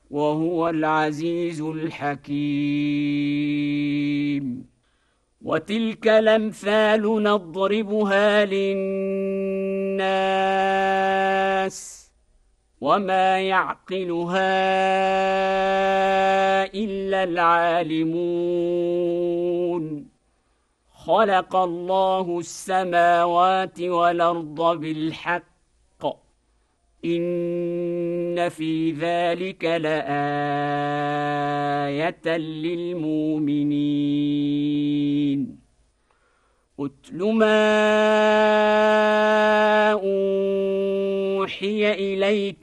وهو العزيز الحكيم. وتلك الأمثال نضربها للناس وما يعقلها إلا العالمون. خلق الله السماوات والأرض بالحق إن في ذلك لآية للمؤمنين. أتل ما أوحي إليك